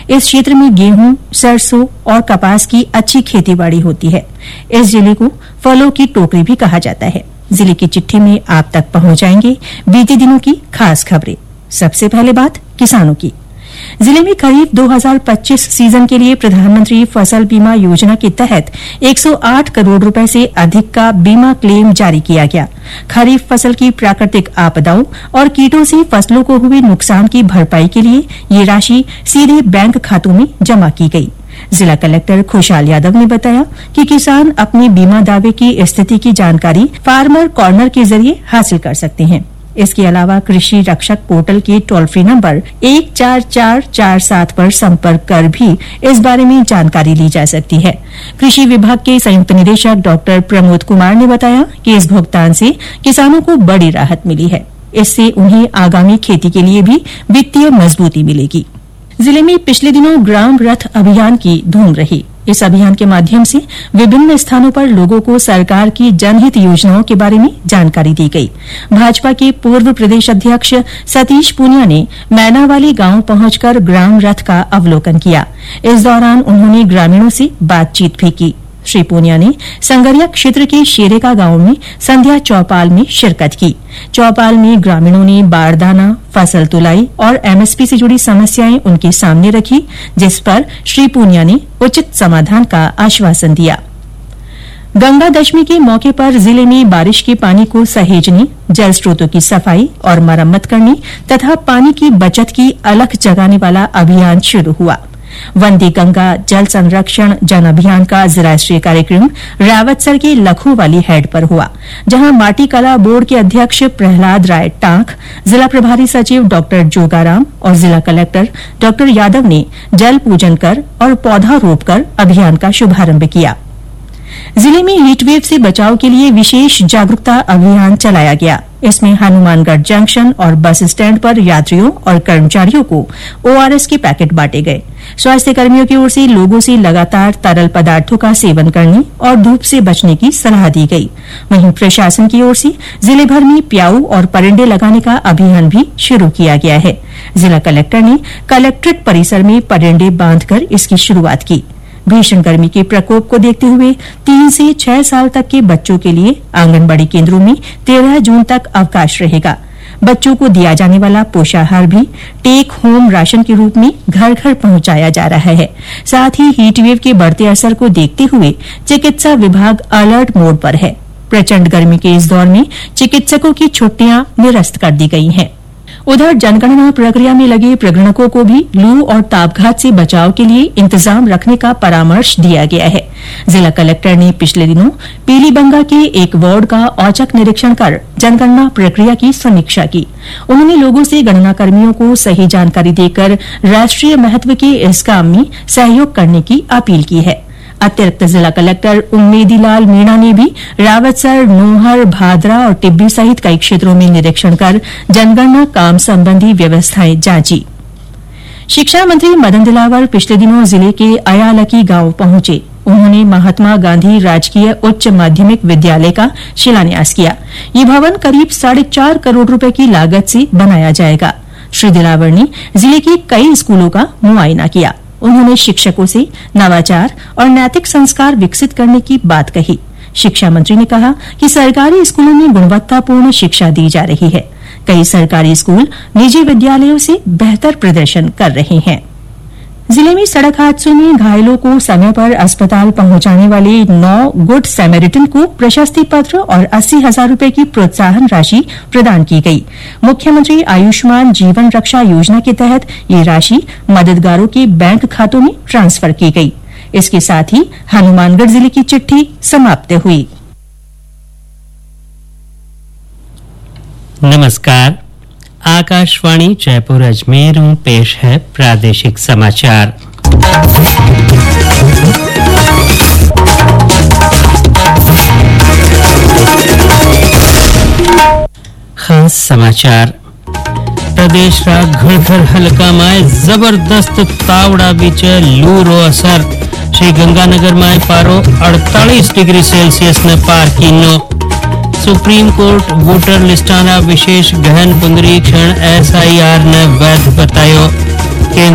इस क्षेत्र में गेहूं, सरसों और कपास की अच्छी खेतीबाड़ी होती है। इस जिले को फलों की टोकरी भी कहा जाता है। जिले की चिट्ठी में आप तक पहुंच जाएंगे बीते दिनों की खास खबरें। सबसे पहले बात किसानों की। जिले में खरीफ 2025 सीजन के लिए प्रधानमंत्री फसल बीमा योजना के तहत 108 करोड़ रुपए से अधिक का बीमा क्लेम जारी किया गया। खरीफ फसल की प्राकृतिक आपदाओं और कीटों से फसलों को हुए नुकसान की भरपाई के लिए ये राशि सीधे बैंक खातों में जमा की गई। जिला कलेक्टर खुशहाल यादव ने बताया कि किसान अपने बीमा दावे की स्थिति की जानकारी फार्मर कॉर्नर के जरिए हासिल कर सकते हैं। इसके अलावा कृषि रक्षक पोर्टल के टोल फ्री नंबर 14447 पर संपर्क कर भी इस बारे में जानकारी ली जा सकती है। कृषि विभाग के संयुक्त निदेशक डॉक्टर प्रमोद कुमार ने बताया कि इस भुगतान से किसानों को बड़ी राहत मिली है। इससे उन्हें आगामी खेती के लिए भी वित्तीय मजबूती मिलेगी। जिले में पिछले दिनों ग्राम रथ अभियान की धूम रही। इस अभियान के माध्यम से विभिन्न स्थानों पर लोगों को सरकार की जनहित योजनाओं के बारे में जानकारी दी गई। भाजपा के पूर्व प्रदेश अध्यक्ष सतीश पूनिया ने मैनावाली गांव पहुंचकर ग्राम रथ का अवलोकन किया। इस दौरान उन्होंने ग्रामीणों से बातचीत भी की। श्री पूनिया ने संगरिया क्षेत्र के शेरेका गांव में संध्या चौपाल में शिरकत की। चौपाल में ग्रामीणों ने बारदाना, फसल तुलाई और एमएसपी से जुड़ी समस्याएं उनके सामने रखी, जिस पर श्री पूनिया ने उचित समाधान का आश्वासन दिया। गंगा दशमी के मौके पर जिले में बारिश के पानी को सहेजने, जल स्रोतों की सफाई और मरम्मत करने तथा पानी की बचत की अलख जगाने वाला अभियान शुरू हुआ। वंदे गंगा जल संरक्षण जन अभियान का जिला स्तरीय कार्यक्रम रावतसर के लखोवाली हेड पर हुआ, जहां माटी कला बोर्ड के अध्यक्ष प्रहलाद राय टांक, जिला प्रभारी सचिव डॉ जोगाराम और जिला कलेक्टर डॉ यादव ने जल पूजन कर और पौधा रोपकर अभियान का शुभारंभ किया। जिले में हीटवेव से बचाव के लिए विशेष जागरूकता अभियान चलाया गया। इसमें हनुमानगढ़ जंक्शन और बस स्टैंड पर यात्रियों और कर्मचारियों को ओआरएस के पैकेट बांटे गए। स्वास्थ्य कर्मियों की ओर से लोगों से लगातार तरल पदार्थों का सेवन करने और धूप से बचने की सलाह दी गई। वहीं प्रशासन की ओर से जिले भर में प्याऊ और परिंडे लगाने का अभियान भी शुरू किया गया है। जिला कलेक्टर ने कलेक्ट्रेट परिसर में परिंडे बांधकर इसकी शुरूआत की। भीषण गर्मी के प्रकोप को देखते हुए 3 से 6 साल तक के बच्चों के लिए आंगनबाड़ी केंद्रों में 13 जून तक अवकाश रहेगा। बच्चों को दिया जाने वाला पोषाहार भी टेक होम राशन के रूप में घर घर पहुंचाया जा रहा है। साथ ही हीटवेव के बढ़ते असर को देखते हुए चिकित्सा विभाग अलर्ट मोड पर है। प्रचंड गर्मी के इस दौर में चिकित्सकों की छुट्टियां निरस्त कर दी गई हैं। उधर जनगणना प्रक्रिया में लगे प्रगणकों को भी लू और तापघात से बचाव के लिए इंतजाम रखने का परामर्श दिया गया है। जिला कलेक्टर ने पिछले दिनों पीलीबंगा के एक वार्ड का औचक निरीक्षण कर जनगणना प्रक्रिया की समीक्षा की। उन्होंने लोगों से गणना कर्मियों को सही जानकारी देकर राष्ट्रीय महत्व के इस काम में सहयोग करने की अपील की है। अतिरिक्त जिला कलेक्टर उम्मेदी लाल मीणा ने भी रावतसर, नोहर, भादरा और टिब्बी सहित कई क्षेत्रों में निरीक्षण कर जनगणना काम संबंधी व्यवस्थाएं जांची। शिक्षा मंत्री मदन दिलावर पिछले दिनों जिले के अयालकी गांव पहुंचे। उन्होंने महात्मा गांधी राजकीय उच्च माध्यमिक विद्यालय का शिलान्यास किया। ये भवन करीब 4.5 करोड़ रुपए की लागत से बनाया जाएगा। श्री दिलावर ने जिले के कई स्कूलों का मुआयना किया। उन्होंने शिक्षकों से नवाचार और नैतिक संस्कार विकसित करने की बात कही। शिक्षा मंत्री ने कहा कि सरकारी स्कूलों में गुणवत्तापूर्ण शिक्षा दी जा रही है। कई सरकारी स्कूल निजी विद्यालयों से बेहतर प्रदर्शन कर रहे हैं। जिले में सड़क हादसों में घायलों को समय पर अस्पताल पहुंचाने वाले 9 गुड सैमेरिटन को प्रशस्ति पत्र और 80,000 रुपए की प्रोत्साहन राशि प्रदान की गई। मुख्यमंत्री आयुष्मान जीवन रक्षा योजना के तहत ये राशि मददगारों के बैंक खातों में ट्रांसफर की गई। इसके साथ ही हनुमानगढ़ जिले की चिट्ठी समाप्त हुई। नमस्कार, आकाशवाणी जयपुर अजमेर में पेश है प्रादेशिक समाचार। खास समाचार। प्रदेश रा घणखर हलका में जबरदस्त तावड़ा बीच लू रो असर। श्री गंगानगर में पारो 48 डिग्री सेल्सियस ने पार कीनो। सुप्रीम कोर्ट वोटर लिस्टाना विशेष गहन पुनरीक्षण SIR ने वैध बतायो।